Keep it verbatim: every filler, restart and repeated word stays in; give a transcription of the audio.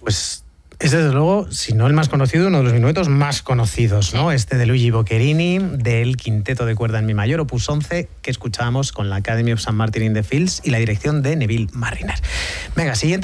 Pues es desde luego, si no el más conocido, uno de los minuetos más conocidos, ¿no? Este de Luigi Boccherini, del quinteto de cuerda en mi mayor, opus once, que escuchábamos con la Academy of Saint Martin in the Fields y la dirección de Neville Marriner. Venga, siguiente